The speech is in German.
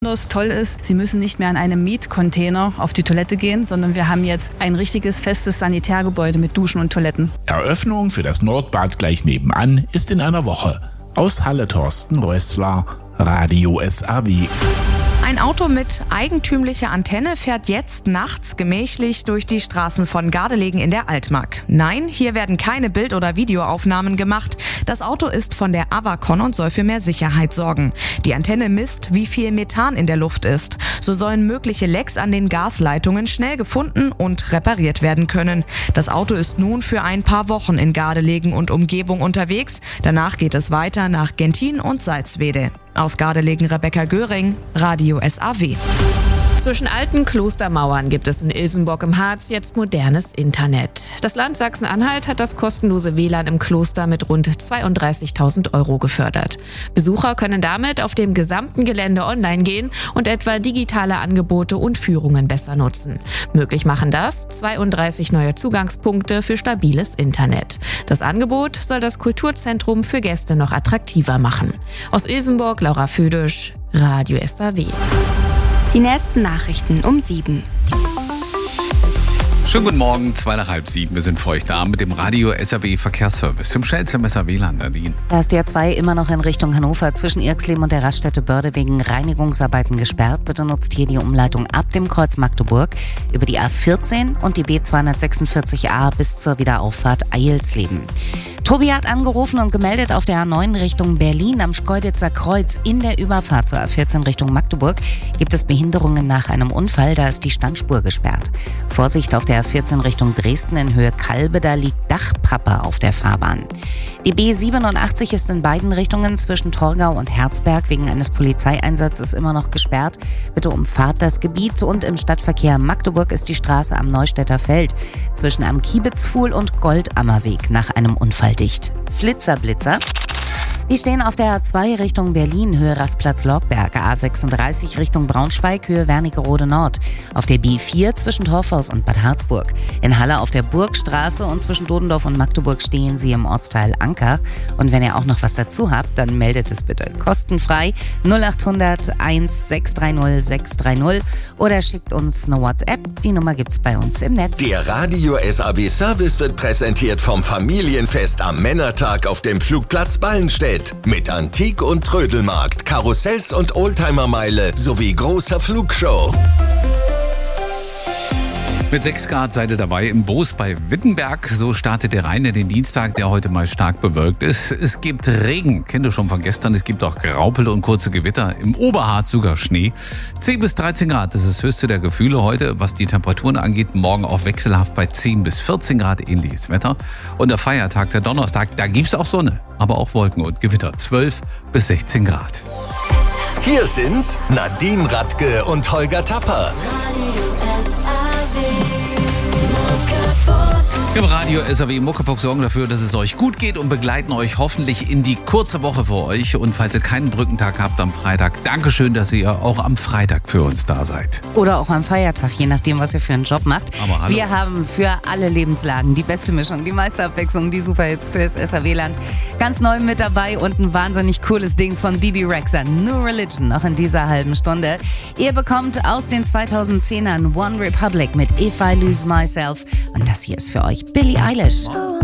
besonders toll ist, Sie müssen nicht mehr an einem Mietcontainer auf die Toilette gehen, sondern wir haben jetzt ein richtiges festes Sanitärgebäude mit Duschen und Toiletten. Eröffnung für das Nordbad gleich nebenan ist in einer Woche. Aus Halle Thorsten Rössler, Radio SAW. Ein Auto mit eigentümlicher Antenne fährt jetzt nachts gemächlich durch die Straßen von Gardelegen in der Altmark. Nein, hier werden keine Bild- oder Videoaufnahmen gemacht. Das Auto ist von der Avacon und soll für mehr Sicherheit sorgen. Die Antenne misst, wie viel Methan in der Luft ist. So sollen mögliche Lecks an den Gasleitungen schnell gefunden und repariert werden können. Das Auto ist nun für ein paar Wochen in Gardelegen und Umgebung unterwegs. Danach geht es weiter nach Gentin und Salzwedel. Aus Gardelegen Rebecca Göring, Radio SAW. Zwischen alten Klostermauern gibt es in Ilsenburg im Harz jetzt modernes Internet. Das Land Sachsen-Anhalt hat das kostenlose WLAN im Kloster mit rund 32.000 € gefördert. Besucher können damit auf dem gesamten Gelände online gehen und etwa digitale Angebote und Führungen besser nutzen. Möglich machen das 32 neue Zugangspunkte für stabiles Internet. Das Angebot soll das Kulturzentrum für Gäste noch attraktiver machen. Aus Ilsenburg, Laura Födisch, Radio SAW. Die nächsten Nachrichten um 7. Schönen guten Morgen, 6:30. Wir sind für euch da mit dem Radio SAW Verkehrsservice. Zum schnellsten SAW-Land, Nadine. Da ist die A2 immer noch in Richtung Hannover zwischen Irxleben und der Raststätte Börde wegen Reinigungsarbeiten gesperrt. Bitte nutzt hier die Umleitung ab dem Kreuz Magdeburg über die A14 und die B246a bis zur Wiederauffahrt Eilsleben. Tobi hat angerufen und gemeldet, auf der A9 Richtung Berlin am Schkeuditzer Kreuz in der Überfahrt zur A14 Richtung Magdeburg gibt es Behinderungen nach einem Unfall, da ist die Standspur gesperrt. Vorsicht auf der A14 Richtung Dresden in Höhe Kalbe, da liegt Dachpappe auf der Fahrbahn. Die B87 ist in beiden Richtungen zwischen Torgau und Herzberg wegen eines Polizeieinsatzes immer noch gesperrt. Bitte umfahrt das Gebiet und im Stadtverkehr Magdeburg ist die Straße am Neustädter Feld zwischen am Kiebitzpfuhl und Goldammerweg nach einem Unfall dicht. Flitzer. Die stehen auf der A2 Richtung Berlin, Höhe Rastplatz-Logberg, A36 Richtung Braunschweig, Höhe Wernigerode Nord. Auf der B4 zwischen Torfhaus und Bad Harzburg. In Halle auf der Burgstraße und zwischen Dodendorf und Magdeburg stehen sie im Ortsteil Anker. Und wenn ihr auch noch was dazu habt, dann meldet es bitte kostenfrei 0800 1630 630 oder schickt uns eine WhatsApp. Die Nummer gibt's bei uns im Netz. Der Radio SAW Service wird präsentiert vom Familienfest am Männertag auf dem Flugplatz Ballenstedt. Mit Antik- und Trödelmarkt, Karussells und Oldtimermeile sowie großer Flugshow. Mit 6 Grad seid ihr dabei im Boos bei Wittenberg. So startet der Rhein in den Dienstag, der heute mal stark bewölkt ist. Es gibt Regen, kennt ihr schon von gestern. Es gibt auch Graupel und kurze Gewitter. Im Oberharz sogar Schnee. 10 bis 13 Grad, das ist das höchste der Gefühle heute. Was die Temperaturen angeht, morgen auch wechselhaft bei 10 bis 14 Grad, ähnliches Wetter. Und der Feiertag, der Donnerstag, da gibt's auch Sonne, aber auch Wolken und Gewitter. 12 bis 16 Grad. Hier sind Nadine Radke und Holger Tapper. Im Radio SAW Muckefuck sorgen dafür, dass es euch gut geht und begleiten euch hoffentlich in die kurze Woche für euch. Und falls ihr keinen Brückentag habt am Freitag, Dankeschön, dass ihr auch am Freitag für uns da seid. Oder auch am Feiertag, je nachdem, was ihr für einen Job macht. Aber hallo. Wir haben für alle Lebenslagen die beste Mischung, die meiste Abwechslung, die Superhits fürs SAW-Land. Ganz neu mit dabei und ein wahnsinnig cooles Ding von Bibi Rexha, New Religion, noch in dieser halben Stunde. Ihr bekommt aus den 2010ern One Republic mit If I Lose Myself. Und das hier ist für euch Billie Eilish.